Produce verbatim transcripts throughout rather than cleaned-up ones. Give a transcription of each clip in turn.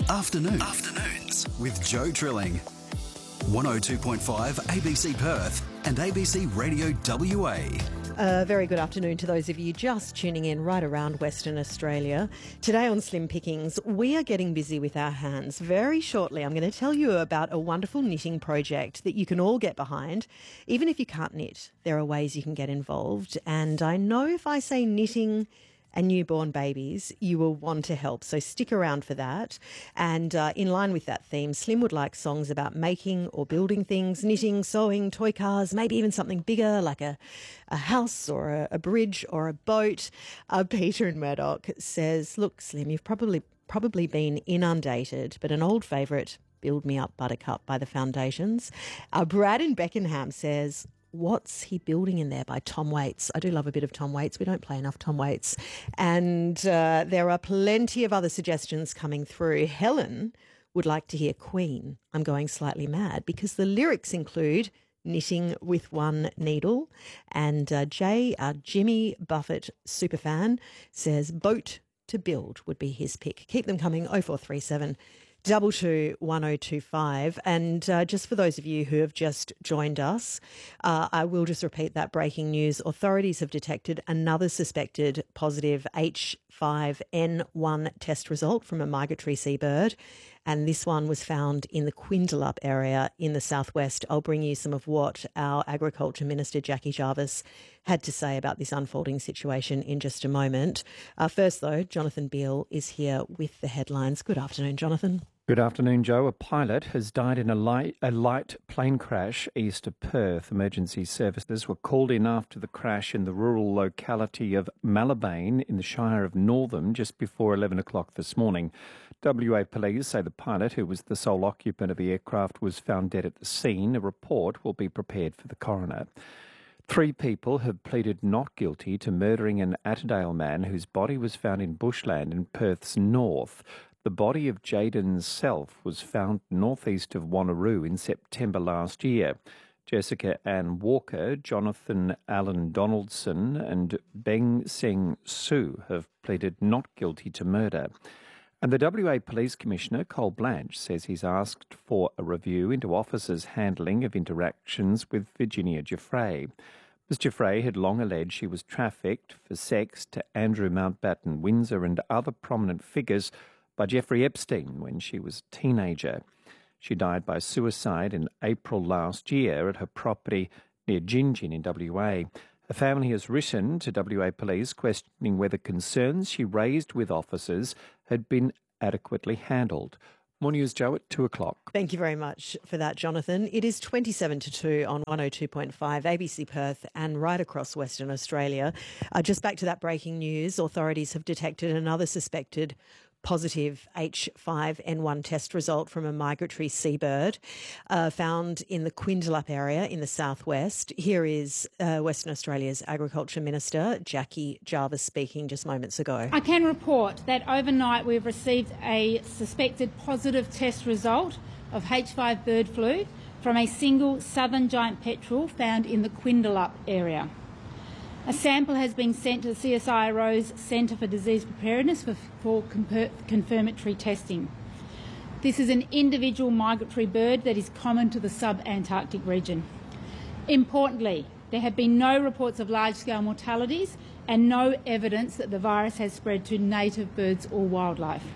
Afternoons. Afternoons with Joe Trilling. one oh two point five A B C Perth and A B C Radio W A. A very good afternoon to those of you just tuning in right around Western Australia. Today on Slim Pickings, we are getting busy with our hands. Very shortly, I'm going to tell you about a wonderful knitting project that you can all get behind. Even if you can't knit, there are ways you can get involved. And I know if I say knitting and newborn babies, you will want to help. So stick around for that. And uh, in line with that theme, Slim would like songs about making or building things, knitting, sewing, toy cars, maybe even something bigger like a, a house or a, a bridge or a boat. Uh, Peter in Murdoch says, look, Slim, you've probably probably been inundated, but an old favourite, Build Me Up Buttercup by the Foundations. Uh, Brad in Beckenham says, What's He Building in There by Tom Waits. I do love a bit of Tom Waits. We don't play enough Tom Waits. And uh, there are plenty of other suggestions coming through. Helen would like to hear Queen, I'm Going Slightly Mad, because the lyrics include knitting with one needle. And uh, Jay, our Jimmy Buffett superfan, says Boat to Build would be his pick. Keep them coming, oh four three seven Double two one oh two five. And uh, just for those of you who have just joined us, uh, I will just repeat that breaking news. Authorities have detected another suspected positive H five N one test result from a migratory seabird. And this one was found in the Quindalup area in the southwest. I'll bring you some of what our Agriculture Minister, Jackie Jarvis, had to say about this unfolding situation in just a moment. Uh, first, though, Jonathan Beale is here with the headlines. Good afternoon, Jonathan. Good afternoon, Joe. A pilot has died in a light, a light plane crash east of Perth. Emergency services were called in after the crash in the rural locality of Malabane in the Shire of Northam just before eleven o'clock this morning. W A police say the pilot, who was the sole occupant of the aircraft, was found dead at the scene. A report will be prepared for the coroner. Three people have pleaded not guilty to murdering an Attadale man whose body was found in bushland in Perth's north. The body of Jaden Self was found northeast of Wanneroo in September last year. Jessica Ann Walker, Jonathan Allen Donaldson and Beng Seng Sue have pleaded not guilty to murder. And the W A Police Commissioner, Cole Blanche, says he's asked for a review into officers' handling of interactions with Virginia Giuffre. Miz Giuffre had long alleged she was trafficked for sex to Andrew Mountbatten Windsor and other prominent figures by Jeffrey Epstein when she was a teenager. She died by suicide in April last year at her property near Gingin in W A. Her family has written to W A Police questioning whether concerns she raised with officers had been adequately handled. More news, Joe, at two o'clock. Thank you very much for that, Jonathan. It is twenty-seven to two on one oh two point five A B C Perth and right across Western Australia. Uh, just back to that breaking news, authorities have detected another suspected positive H five N one test result from a migratory seabird uh, found in the Quindalup area in the southwest. Here is uh, Western Australia's Agriculture Minister, Jackie Jarvis, speaking just moments ago. I can report that overnight we've received a suspected positive test result of H five bird flu from a single southern giant petrel found in the Quindalup area. A sample has been sent to the C S I R O's Centre for Disease Preparedness for, for confirmatory testing. This is an individual migratory bird that is common to the sub-Antarctic region. Importantly, there have been no reports of large-scale mortalities and no evidence that the virus has spread to native birds or wildlife.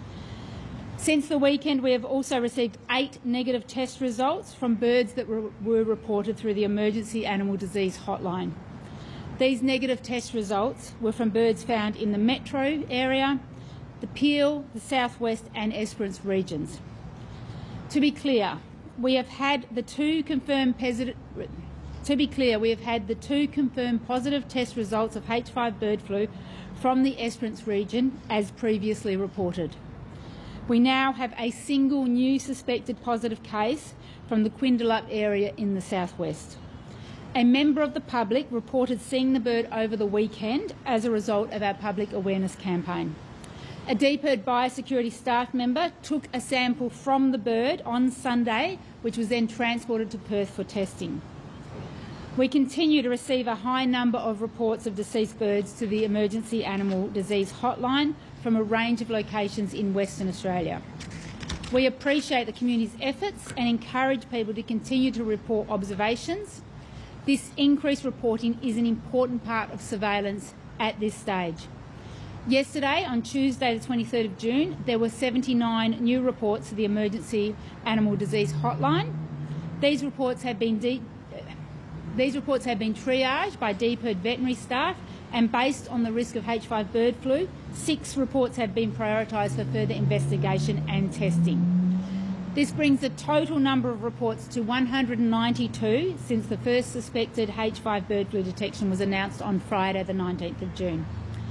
Since the weekend, we have also received eight negative test results from birds that were, were reported through the Emergency Animal Disease Hotline. These negative test results were from birds found in the metro area, the Peel, the southwest and Esperance regions. To be clear, we have had the two confirmed positive, to be clear, we have had the two confirmed positive test results of H five bird flu from the Esperance region as previously reported. We now have a single new suspected positive case from the Quindalup area in the southwest. A member of the public reported seeing the bird over the weekend as a result of our public awareness campaign. A DPIRD biosecurity staff member took a sample from the bird on Sunday, which was then transported to Perth for testing. We continue to receive a high number of reports of deceased birds to the Emergency Animal Disease Hotline from a range of locations in Western Australia. We appreciate the community's efforts and encourage people to continue to report observations. This increased reporting is an important part of surveillance at this stage. Yesterday, on Tuesday the twenty-third of June, there were seventy-nine new reports to the Emergency Animal Disease Hotline. These reports have been de- these reports have been triaged by D P I R D veterinary staff, and based on the risk of H five bird flu, six reports have been prioritised for further investigation and testing. This brings the total number of reports to one hundred ninety-two since the first suspected H five bird flu detection was announced on Friday the nineteenth of June.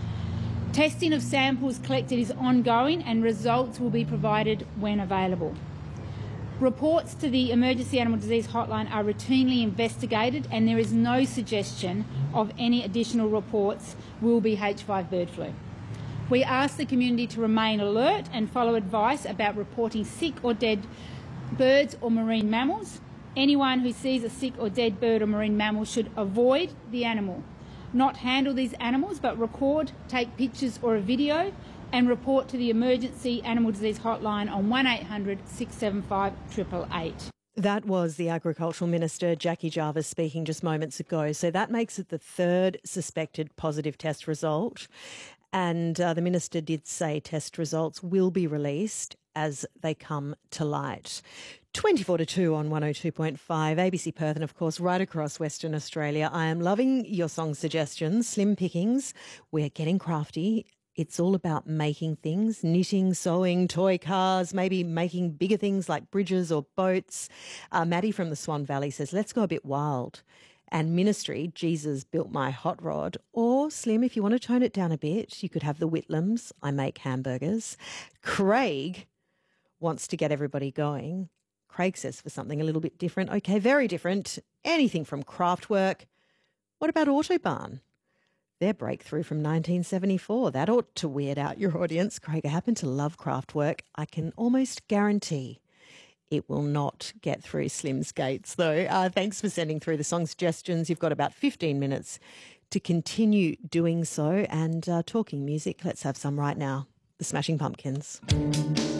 Testing of samples collected is ongoing and results will be provided when available. Reports to the Emergency Animal Disease Hotline are routinely investigated, and there is no suggestion of any additional reports will be H five bird flu. We ask the community to remain alert and follow advice about reporting sick or dead birds or marine mammals. Anyone who sees a sick or dead bird or marine mammal should avoid the animal, not handle these animals, but record, take pictures or a video, and report to the Emergency Animal Disease Hotline on one eight hundred six seven five eight eight eight. That was the Agricultural Minister, Jackie Jarvis, speaking just moments ago. So that makes it the third suspected positive test result. And uh, the Minister did say test results will be released as they come to light. twenty-four to two on one oh two point five, A B C Perth, and of course right across Western Australia. I am loving your song suggestions. Slim Pickings, we're getting crafty. It's all about making things, knitting, sewing, toy cars, maybe making bigger things like bridges or boats. Uh, Maddie from the Swan Valley says, let's go a bit wild. And Ministry, Jesus Built My Hot Rod. Or Slim, if you want to tone it down a bit, you could have the Whitlams, I Make Hamburgers. Craig wants to get everybody going. Craig says for something a little bit different. Okay, very different. Anything from Kraftwerk. What about Autobahn? Their breakthrough from nineteen seventy-four. That ought to weird out your audience. Craig, I happen to love Kraftwerk. I can almost guarantee it will not get through Slim's gates, though. Uh, thanks for sending through the song suggestions. You've got about fifteen minutes to continue doing so. And uh, talking music, let's have some right now. The Smashing Pumpkins.